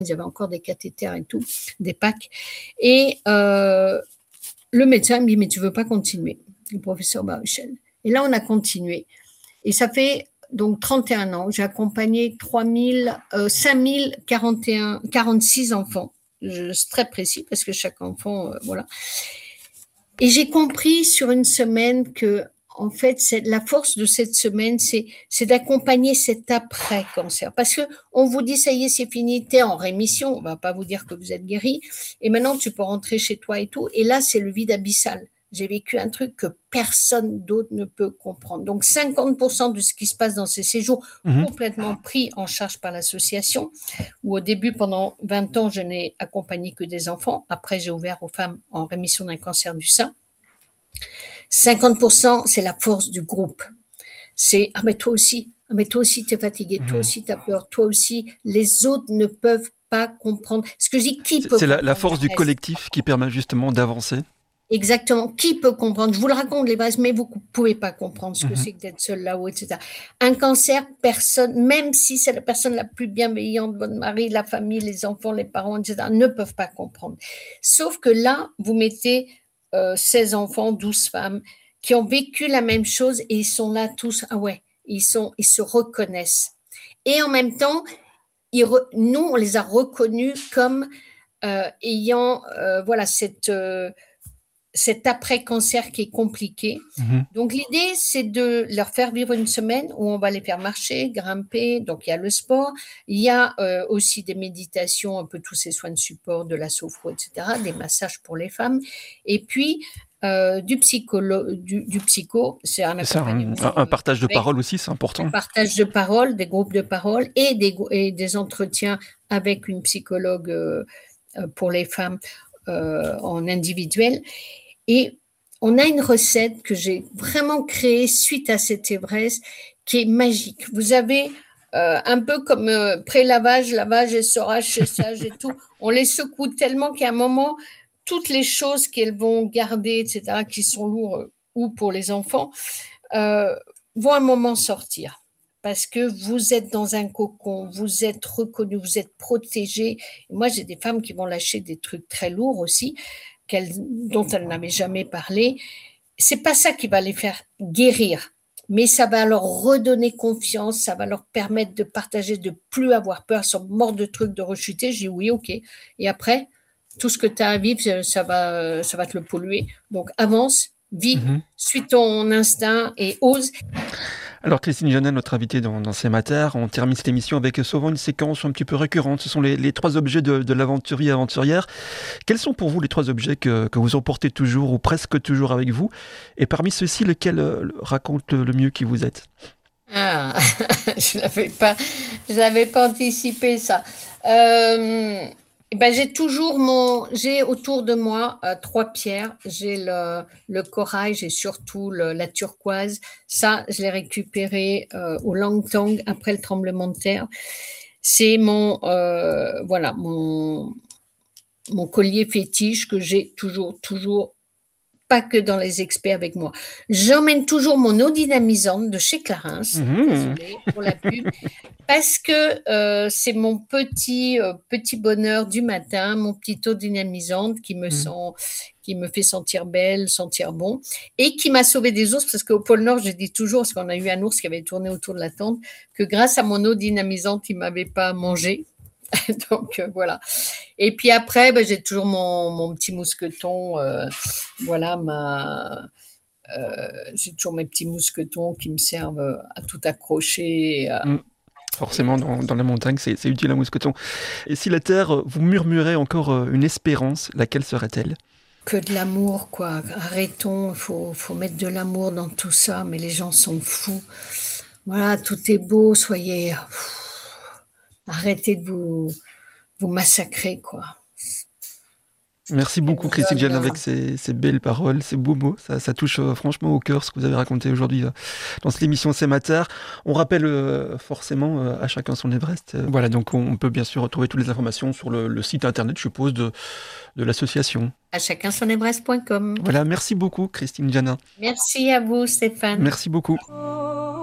Ils avaient encore des cathéters et tout, des packs. Et le médecin me dit, mais tu veux pas continuer, le professeur Baruchel. Et là, on a continué. Et ça fait donc 31 ans. J'ai accompagné 46 enfants. C'est très précis parce que chaque enfant, voilà. Et j'ai compris sur une semaine que, en fait, la force de cette semaine, c'est d'accompagner cet après-cancer. Parce que on vous dit, ça y est, c'est fini, t'es en rémission. On va pas vous dire que vous êtes guéri. Et maintenant, tu peux rentrer chez toi et tout. Et là, c'est le vide abyssal. J'ai vécu un truc que personne d'autre ne peut comprendre. Donc, 50% de ce qui se passe dans ces séjours, complètement pris en charge par l'association, où au début, pendant 20 ans, je n'ai accompagné que des enfants. Après, j'ai ouvert aux femmes en rémission d'un cancer du sein. 50%, c'est la force du groupe. C'est, ah mais toi aussi, t'es fatigué, toi aussi, t'as peur, toi aussi, les autres ne peuvent pas comprendre. Ce que je dis, qui peut comprendre? C'est la force du collectif qui permet justement d'avancer. Exactement. Qui peut comprendre? Je vous le raconte les bases, mais vous ne pouvez pas comprendre ce que c'est que d'être seul là-haut, etc. Un cancer, personne, même si c'est la personne la plus bienveillante, votre mari, la famille, les enfants, les parents, etc., ne peuvent pas comprendre. Sauf que là, vous mettez 16 enfants, 12 femmes qui ont vécu la même chose et ils sont là tous, ah ouais, ils se reconnaissent. Et en même temps, nous, on les a reconnus comme ayant, voilà, cet après-cancer qui est compliqué. Donc, l'idée, c'est de leur faire vivre une semaine où on va les faire marcher, grimper. Donc, il y a le sport. Il y a aussi des méditations, un peu tous ces soins de support, de la sophro, etc., des massages pour les femmes. Et puis, du psycho, c'est un accompagnement. Un partage de parole aussi, c'est important. Un partage de parole, des groupes de parole et des entretiens avec une psychologue pour les femmes en individuel. Et on a une recette que j'ai vraiment créée suite à cet Everest qui est magique. Vous avez un peu comme pré-lavage, lavage, essorage, séchage et tout. On les secoue tellement qu'à un moment, toutes les choses qu'elles vont garder, etc., qui sont lourdes ou pour les enfants, vont un moment sortir. Parce que vous êtes dans un cocon, vous êtes reconnu, vous êtes protégé. Moi, j'ai des femmes qui vont lâcher des trucs très lourds aussi, dont elles n'avaient jamais parlé. C'est pas ça qui va les faire guérir, mais ça va leur redonner confiance, ça va leur permettre de partager, de plus avoir peur, sont morts de trucs, de rechuter. Je dis oui, ok. Et après, tout ce que tu as à vivre, ça va te le polluer. Donc avance, vis, suis ton instinct et ose. Alors Christine Janin, notre invitée dans C'est Mater, on termine cette émission avec souvent une séquence un petit peu récurrente. Ce sont les 3 objets de l'aventurier aventurière. Quels sont pour vous les 3 objets que vous emportez toujours ou presque toujours avec vous? Et parmi ceux-ci, lequel raconte le mieux qui vous êtes? Ah, je n'avais pas anticipé ça. J'ai autour de moi 3 pierres. J'ai le corail, j'ai surtout la turquoise. Ça, je l'ai récupéré au Langtang après le tremblement de terre. C'est mon collier fétiche que j'ai toujours, pas que dans les experts avec moi. J'emmène toujours mon eau dynamisante de chez Clarins, désolée pour la pub, parce que c'est mon petit bonheur du matin, mon petit eau dynamisante qui me fait sentir belle, sentir bon, et qui m'a sauvé des ours, parce qu'au pôle Nord, je dis toujours, parce qu'on a eu un ours qui avait tourné autour de la tente, que grâce à mon eau dynamisante, il ne m'avait pas mangé. Donc voilà. Et puis après, j'ai toujours mon petit mousqueton. J'ai toujours mes petits mousquetons qui me servent à tout accrocher. Forcément, dans la montagne, c'est utile un mousqueton. Et si la Terre vous murmurait encore une espérance, laquelle serait-elle? Que de l'amour, quoi. Arrêtons, faut mettre de l'amour dans tout ça, mais les gens sont fous. Voilà, tout est beau, soyez... Arrêtez de vous massacrer, quoi. Merci beaucoup Christine Janin avec ces belles paroles, ces beaux mots. Ça touche franchement au cœur ce que vous avez raconté aujourd'hui dans cette émission C'est Mater. On rappelle forcément à chacun son Everest. Voilà, donc on peut bien sûr retrouver toutes les informations sur le site internet, je suppose, de l'association. À chacunsoneverest.com. Voilà, merci beaucoup Christine Janin. Merci à vous Stéphane. Merci beaucoup.